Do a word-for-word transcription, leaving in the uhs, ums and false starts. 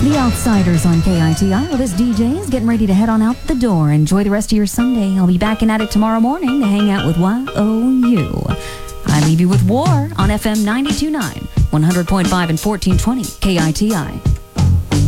The Outsiders on K I T I. Well, this D J is getting ready to head on out the door. Enjoy the rest of your Sunday. I'll be back in at it tomorrow morning to hang out with Y O U. I leave you with War on F M ninety-two point nine, one hundred point five and fourteen twenty K I T I.